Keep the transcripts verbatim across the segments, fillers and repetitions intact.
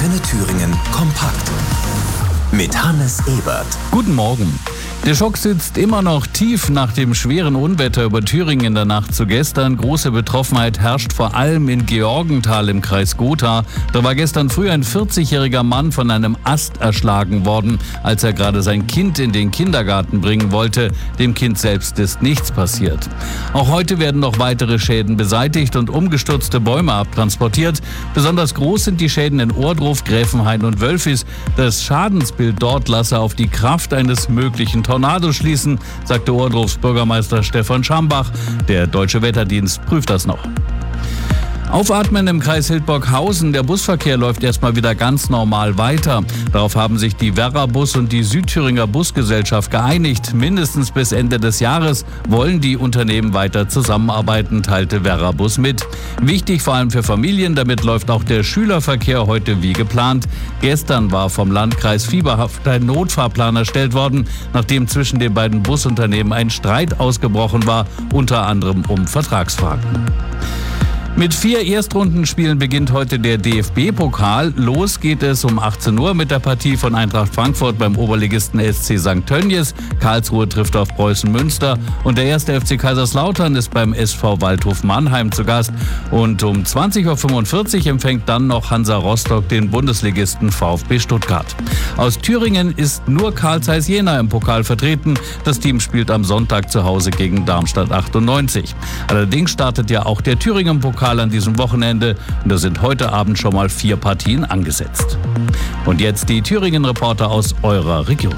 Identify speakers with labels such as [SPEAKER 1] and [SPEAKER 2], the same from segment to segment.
[SPEAKER 1] Antenne Thüringen kompakt. Mit Hannes Ebert.
[SPEAKER 2] Guten Morgen. Der Schock sitzt immer noch tief nach dem schweren Unwetter über Thüringen in der Nacht zu gestern. Große Betroffenheit herrscht vor allem in Georgenthal im Kreis Gotha. Da war gestern früh ein vierzigjähriger Mann von einem Ast erschlagen worden, als er gerade sein Kind in den Kindergarten bringen wollte. Dem Kind selbst ist nichts passiert. Auch heute werden noch weitere Schäden beseitigt und umgestürzte Bäume abtransportiert. Besonders groß sind die Schäden in Ohrdruf, Gräfenhain und Wölfis. Das Schadensbild dort lasse auf die Kraft eines möglichen Tornado schließen, sagte Ohrdrufs Bürgermeister Stefan Schambach. Der Deutsche Wetterdienst prüft das noch. Aufatmen im Kreis Hildburghausen. Der Busverkehr läuft erstmal wieder ganz normal weiter. Darauf haben sich die Werra Bus und die Südthüringer Busgesellschaft geeinigt. Mindestens bis Ende des Jahres wollen die Unternehmen weiter zusammenarbeiten, teilte Werra Bus mit. Wichtig vor allem für Familien, damit läuft auch der Schülerverkehr heute wie geplant. Gestern war vom Landkreis fieberhaft ein Notfahrplan erstellt worden, nachdem zwischen den beiden Busunternehmen ein Streit ausgebrochen war, unter anderem um Vertragsfragen. Mit vier Erstrundenspielen beginnt heute der D F B-Pokal. Los geht es um achtzehn Uhr mit der Partie von Eintracht Frankfurt beim Oberligisten S C Sankt Tönnies. Karlsruhe trifft auf Preußen Münster und der erste F C Kaiserslautern ist beim S V Waldhof Mannheim zu Gast. Und um zwanzig Uhr fünfundvierzig empfängt dann noch Hansa Rostock den Bundesligisten VfB Stuttgart. Aus Thüringen ist nur Carl Zeiss Jena im Pokal vertreten. Das Team spielt am Sonntag zu Hause gegen Darmstadt achtundneunzig. Allerdings startet ja auch der Thüringen-Pokal an diesem Wochenende und da sind heute Abend schon mal vier Partien angesetzt. Und jetzt die Thüringen-Reporter aus eurer Region.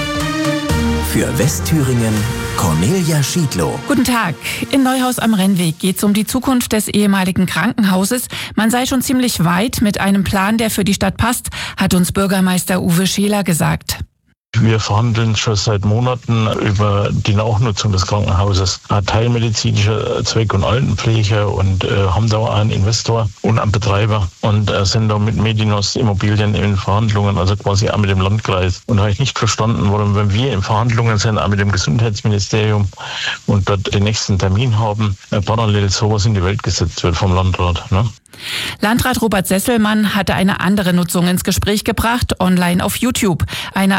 [SPEAKER 1] Für Westthüringen Cornelia Schiedlow.
[SPEAKER 3] Guten Tag. In Neuhaus am Rennweg geht es um die Zukunft des ehemaligen Krankenhauses. Man sei schon ziemlich weit mit einem Plan, der für die Stadt passt, hat uns Bürgermeister Uwe Scheler gesagt.
[SPEAKER 4] Wir verhandeln schon seit Monaten über die Nachnutzung des Krankenhauses. Teilmedizinischer Zweck und Altenpflege und äh, haben da auch einen Investor und einen Betreiber und äh, sind da mit Medinos Immobilien in Verhandlungen, also quasi auch mit dem Landkreis. Und habe ich nicht verstanden, warum, wenn wir in Verhandlungen sind, auch mit dem Gesundheitsministerium und dort den nächsten Termin haben, äh, parallel sowas in die Welt gesetzt wird vom Landrat. Ne?
[SPEAKER 3] Landrat Robert Sesselmann hatte eine andere Nutzung ins Gespräch gebracht, online auf YouTube. Eine